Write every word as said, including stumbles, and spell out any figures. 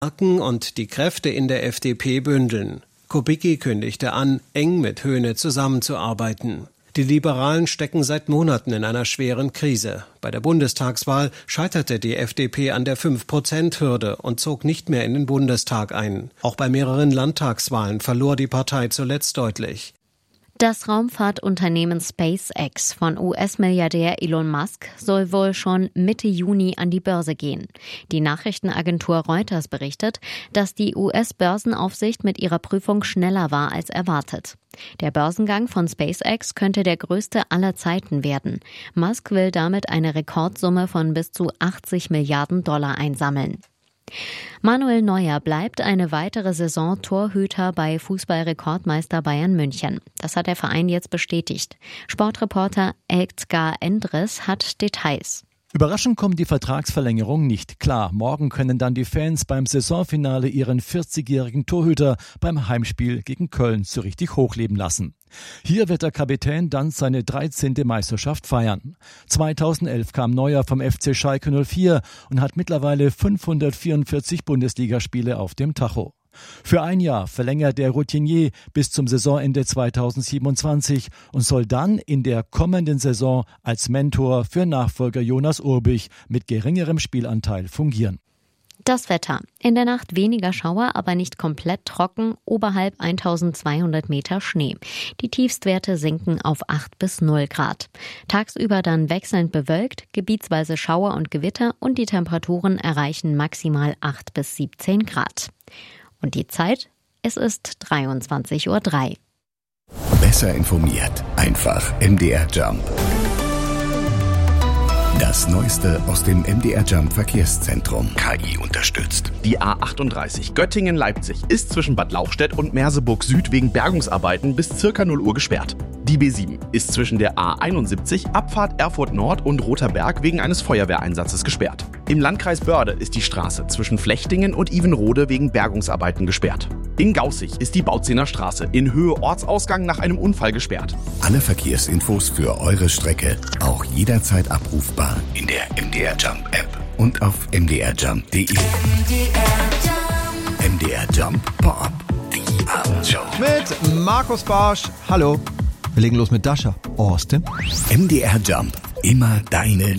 und die Kräfte in der F D P bündeln. Kubicki kündigte an, eng mit Höhne zusammenzuarbeiten. Die Liberalen stecken seit Monaten in einer schweren Krise. Bei der Bundestagswahl scheiterte die F D P an der fünf Prozent Hürde und zog nicht mehr in den Bundestag ein. Auch bei mehreren Landtagswahlen verlor die Partei zuletzt deutlich. Das Raumfahrtunternehmen SpaceX von U S-Milliardär Elon Musk soll wohl schon Mitte Juni an die Börse gehen. Die Nachrichtenagentur Reuters berichtet, dass die U S-Börsenaufsicht mit ihrer Prüfung schneller war als erwartet. Der Börsengang von SpaceX könnte der größte aller Zeiten werden. Musk will damit eine Rekordsumme von bis zu achtzig Milliarden Dollar einsammeln. Manuel Neuer bleibt eine weitere Saison Torhüter bei Fußballrekordmeister Bayern München. Das hat der Verein jetzt bestätigt. Sportreporter Edgar Endres hat Details. Überraschend kommt die Vertragsverlängerung nicht. Klar, morgen können dann die Fans beim Saisonfinale ihren vierzigjährigen Torhüter beim Heimspiel gegen Köln so richtig hochleben lassen. Hier wird der Kapitän dann seine dreizehnte Meisterschaft feiern. zweitausendelf kam Neuer vom F C Schalke null vier und hat mittlerweile fünfhundertvierundvierzig Bundesligaspiele auf dem Tacho. Für ein Jahr verlängert der Routinier bis zum Saisonende zweitausendsiebenundzwanzig und soll dann in der kommenden Saison als Mentor für Nachfolger Jonas Urbich mit geringerem Spielanteil fungieren. Das Wetter. In der Nacht weniger Schauer, aber nicht komplett trocken, oberhalb eintausendzweihundert Meter Schnee. Die Tiefstwerte sinken auf acht bis null Grad. Tagsüber dann wechselnd bewölkt, gebietsweise Schauer und Gewitter und die Temperaturen erreichen maximal acht bis siebzehn Grad. Und die Zeit? Es ist dreiundzwanzig Uhr drei. Besser informiert. Einfach M D R Jump. Das Neueste aus dem M D R Jump Verkehrszentrum. K I unterstützt. Die A achtunddreißig Göttingen-Leipzig ist zwischen Bad Lauchstädt und Merseburg Süd wegen Bergungsarbeiten bis circa null Uhr gesperrt. Die B sieben ist zwischen der A einundsiebzig Abfahrt Erfurt Nord und Roter Berg wegen eines Feuerwehreinsatzes gesperrt. Im Landkreis Börde ist die Straße zwischen Flechtingen und Ivenrode wegen Bergungsarbeiten gesperrt. In Gaußig ist die Bautzener Straße in Höhe Ortsausgang nach einem Unfall gesperrt. Alle Verkehrsinfos für eure Strecke auch jederzeit abrufbar in der M D R Jump App und auf m d r jump punkt d e. M D R Jump Pop, die Abendshow. Mit Markus Barsch. Hallo. Wir legen los mit Dasha. Austin. M D R Jump. Immer deine